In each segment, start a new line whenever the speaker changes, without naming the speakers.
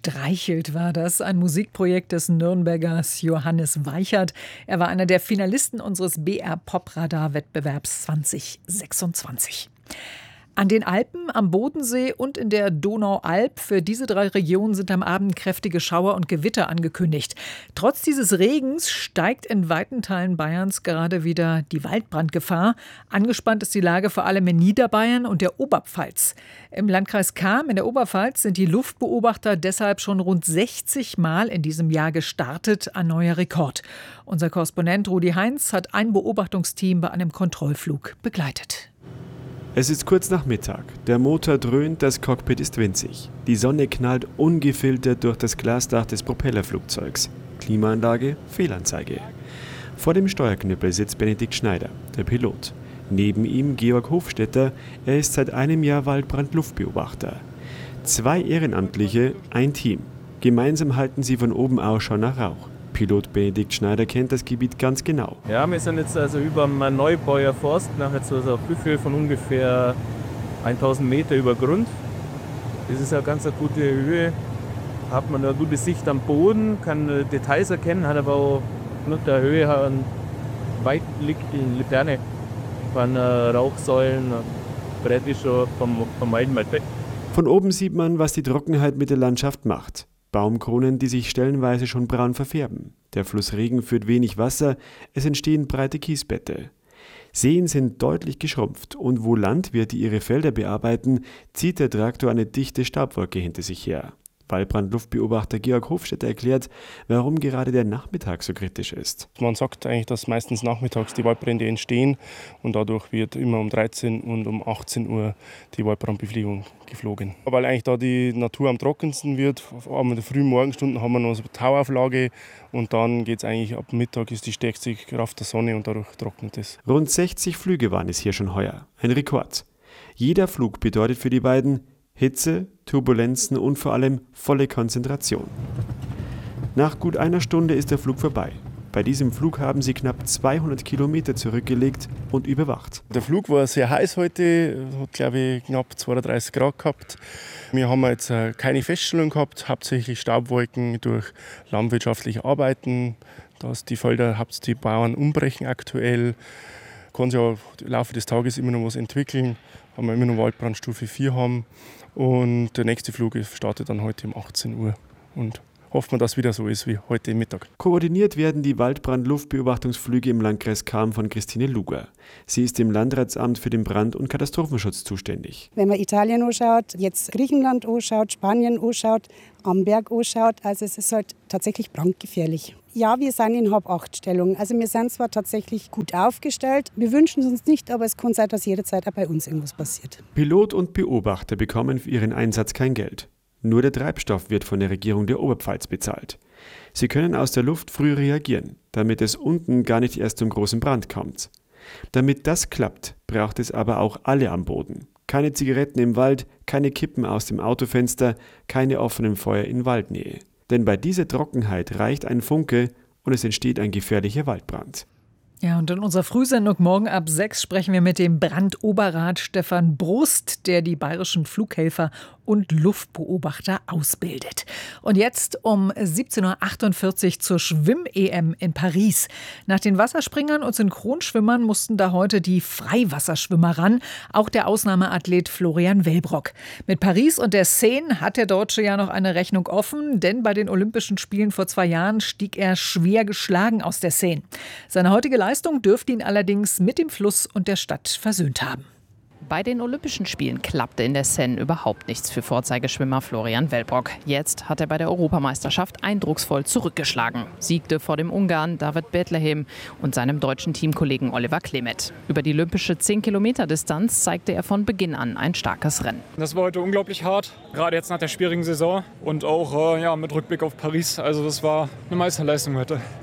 Streichelt war das, ein Musikprojekt des Nürnbergers Johannes Weichert. Er war einer der Finalisten unseres BR Popradar-Wettbewerbs 2026. An den Alpen, am Bodensee und in der Donaualb, für diese 3 Regionen sind am Abend kräftige Schauer und Gewitter angekündigt. Trotz dieses Regens steigt in weiten Teilen Bayerns gerade wieder die Waldbrandgefahr. Angespannt ist die Lage vor allem in Niederbayern und der Oberpfalz. Im Landkreis Cham in der Oberpfalz sind die Luftbeobachter deshalb schon rund 60 Mal in diesem Jahr gestartet, ein neuer Rekord. Unser Korrespondent Rudi Heinz hat ein Beobachtungsteam bei einem Kontrollflug begleitet.
Es ist kurz nach Mittag. Der Motor dröhnt, das Cockpit ist winzig. Die Sonne knallt ungefiltert durch das Glasdach des Propellerflugzeugs. Klimaanlage, Fehlanzeige. Vor dem Steuerknüppel sitzt Benedikt Schneider, der Pilot. Neben ihm Georg Hofstetter, er ist seit einem Jahr Waldbrandluftbeobachter. 2 Ehrenamtliche, ein Team. Gemeinsam halten sie von oben Ausschau nach Rauch. Pilot Benedikt Schneider kennt das Gebiet ganz genau.
Ja, wir sind jetzt also über dem Neubauer Forst, nach jetzt so einer Höhe von ungefähr 1000 Meter über Grund. Das ist eine ganz gute Höhe, hat man eine gute Sicht am Boden, kann Details erkennen, hat aber auch nach der Höhe eine weitblickende Laterne von Rauchsäulen, breit ist schon vom Waldwald weg.
Von oben sieht man, was die Trockenheit mit der Landschaft macht. Baumkronen, die sich stellenweise schon braun verfärben. Der Fluss Regen führt wenig Wasser, es entstehen breite Kiesbette. Seen sind deutlich geschrumpft und wo Landwirte ihre Felder bearbeiten, zieht der Traktor eine dichte Staubwolke hinter sich her. Waldbrandluftbeobachter Georg Hofstetter erklärt, warum gerade der Nachmittag so kritisch ist.
Man sagt eigentlich, dass meistens nachmittags die Waldbrände entstehen und dadurch wird immer um 13 und um 18 Uhr die Waldbrandbefliegung geflogen. Weil eigentlich da die Natur am trockensten wird, in den frühen Morgenstunden haben wir noch so eine Tauauflage und dann geht es eigentlich ab Mittag ist die stärkste Kraft der Sonne und dadurch trocknet es.
Rund 60 Flüge waren es hier schon heuer, ein Rekord. Jeder Flug bedeutet für die beiden Hitze, Turbulenzen und vor allem volle Konzentration. Nach gut einer Stunde ist der Flug vorbei. Bei diesem Flug haben sie knapp 200 Kilometer zurückgelegt und überwacht.
Der Flug war sehr heiß heute, hat glaube ich knapp 32 Grad gehabt. Wir haben jetzt keine Feststellung gehabt, hauptsächlich Staubwolken durch landwirtschaftliche Arbeiten, dass die Felder, die Bauern umbrechen aktuell. Kann sich ja im Laufe des Tages immer noch was entwickeln, weil wir immer noch Waldbrandstufe 4 haben. Und der nächste Flug startet dann heute um 18 Uhr. Und hoffen wir, dass es wieder so ist wie heute Mittag.
Koordiniert werden die Waldbrandluftbeobachtungsflüge im Landkreis Cham von Christine Luger. Sie ist im Landratsamt für den Brand- und Katastrophenschutz zuständig.
Wenn man Italien anschaut, jetzt Griechenland anschaut, Spanien anschaut, Amberg anschaut, also es ist halt tatsächlich brandgefährlich. Ja, wir sind in Hab-8-Stellung. Also wir sind zwar tatsächlich gut aufgestellt, wir wünschen es uns nicht, aber es kann sein, dass jederzeit auch bei uns irgendwas passiert.
Pilot und Beobachter bekommen für ihren Einsatz kein Geld. Nur der Treibstoff wird von der Regierung der Oberpfalz bezahlt. Sie können aus der Luft früh reagieren, damit es unten gar nicht erst zum großen Brand kommt. Damit das klappt, braucht es aber auch alle am Boden. Keine Zigaretten im Wald, keine Kippen aus dem Autofenster, keine offenen Feuer in Waldnähe. Denn bei dieser Trockenheit reicht ein Funke und es entsteht ein gefährlicher Waldbrand.
Ja, und in unserer Frühsendung morgen ab 6 sprechen wir mit dem Brandoberrat Stefan Brust, der die bayerischen Flughelfer und Luftbeobachter ausbildet. Und jetzt um 17.48 Uhr zur Schwimm-EM in Paris. Nach den Wasserspringern und Synchronschwimmern mussten da heute die Freiwasserschwimmer ran, auch der Ausnahmeathlet Florian Wellbrock. Mit Paris und der Seine hat der Deutsche ja noch eine Rechnung offen, denn bei den Olympischen Spielen vor 2 Jahren stieg er schwer geschlagen aus der Seine. Seine heutige Leistung dürfte ihn allerdings mit dem Fluss und der Stadt versöhnt haben.
Bei den Olympischen Spielen klappte in der Seine überhaupt nichts für Vorzeigeschwimmer Florian Wellbrock. Jetzt hat er bei der Europameisterschaft eindrucksvoll zurückgeschlagen. Siegte vor dem Ungarn David Bethlehem und seinem deutschen Teamkollegen Oliver Klemet. Über die olympische 10-Kilometer-Distanz zeigte er von Beginn an ein starkes Rennen.
Das war heute unglaublich hart, gerade jetzt nach der schwierigen Saison und auch mit Rückblick auf Paris. Also das war eine Meisterleistung heute.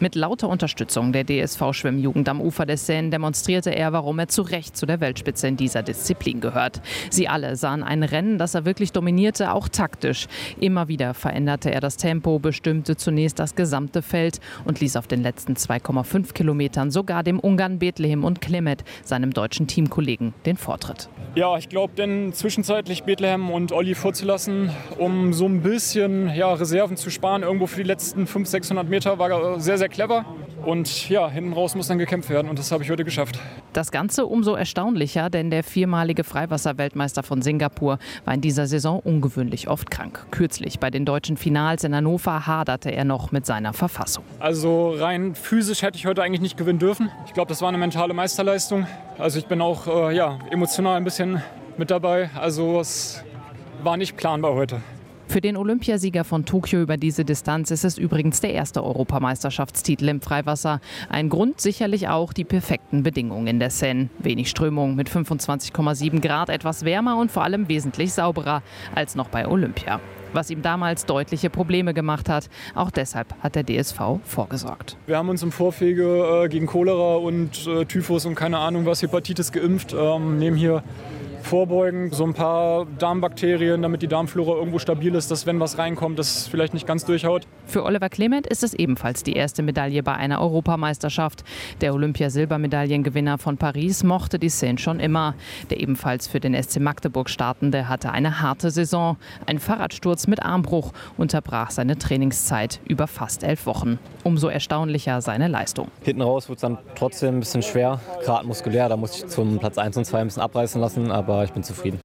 Mit lauter Unterstützung der DSV-Schwimmjugend am Ufer der Seine demonstrierte er, warum er zu Recht zu der Weltspitze in dieser Disziplin gehört. Sie alle sahen ein Rennen, das er wirklich dominierte, auch taktisch. Immer wieder veränderte er das Tempo, bestimmte zunächst das gesamte Feld und ließ auf den letzten 2,5 Kilometern sogar dem Ungarn Bethlehem und Klemet, seinem deutschen Teamkollegen, den Vortritt.
Ja, ich glaube, denn zwischenzeitlich Bethlehem und Olli vorzulassen, um so ein bisschen Reserven zu sparen, irgendwo für die letzten 500-600 Meter, war sehr, sehr clever. Und ja, hinten raus muss dann gekämpft werden und das habe ich heute geschafft.
Das Ganze umso erstaunlicher, denn der viermalige Freiwasser-Weltmeister von Singapur war in dieser Saison ungewöhnlich oft krank. Kürzlich bei den deutschen Finals in Hannover haderte er noch mit seiner Verfassung.
Also rein physisch hätte ich heute eigentlich nicht gewinnen dürfen. Ich glaube, das war eine mentale Meisterleistung. Also ich bin auch emotional ein bisschen mit dabei. Also es war nicht planbar heute.
Für den Olympiasieger von Tokio über diese Distanz ist es übrigens der erste Europameisterschaftstitel im Freiwasser. Ein Grund sicherlich auch die perfekten Bedingungen in der Seine. Wenig Strömung mit 25,7 Grad, etwas wärmer und vor allem wesentlich sauberer als noch bei Olympia. Was ihm damals deutliche Probleme gemacht hat. Auch deshalb hat der DSV vorgesorgt.
Wir haben uns im Vorwege gegen Cholera und Typhus und keine Ahnung was, Hepatitis geimpft. Nehmen hier vorbeugen, so ein paar Darmbakterien, damit die Darmflora irgendwo stabil ist, dass wenn was reinkommt, das vielleicht nicht ganz durchhaut.
Für Oliver Klemet ist es ebenfalls die erste Medaille bei einer Europameisterschaft. Der Olympiasilbermedaillengewinner von Paris mochte die Seine schon immer. Der ebenfalls für den SC Magdeburg startende hatte eine harte Saison. Ein Fahrradsturz mit Armbruch unterbrach seine Trainingszeit über fast 11 Wochen. Umso erstaunlicher seine Leistung.
Hinten raus wurde es dann trotzdem ein bisschen schwer, gerade muskulär. Da musste ich zum Platz 1 und 2 ein bisschen abreißen lassen, aber ich bin zufrieden.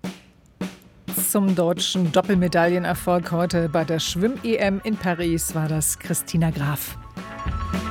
Zum deutschen Doppelmedaillenerfolg heute bei der Schwimm-EM in Paris war das Christina Graf.